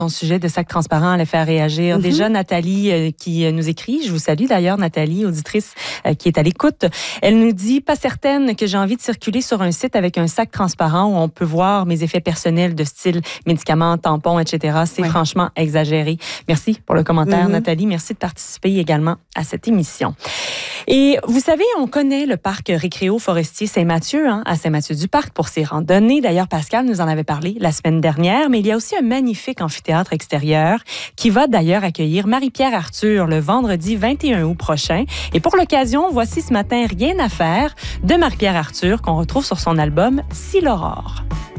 Son sujet de sac transparent allait faire réagir. Déjà, Nathalie qui nous écrit, je vous salue d'ailleurs, Nathalie, auditrice qui est à l'écoute. Elle nous dit, pas certaine que j'ai envie de circuler sur un site avec un sac transparent où on peut voir mes effets personnels de style médicaments, tampons, etc. C'est franchement exagéré. Merci pour le commentaire, Nathalie. Merci de participer également à cette émission. Et vous savez, on connaît le parc récréo-forestier Saint-Mathieu, à Saint-Mathieu-du-Parc pour ses randonnées. D'ailleurs, Pascal nous en avait parlé la semaine dernière, mais il y a aussi un magnifique amphithéâtre extérieur qui va d'ailleurs accueillir Marie-Pierre Arthur le vendredi 21 août prochain. Et pour l'occasion, voici ce matin Rien à faire de Marie-Pierre Arthur qu'on retrouve sur son album Si l'aurore.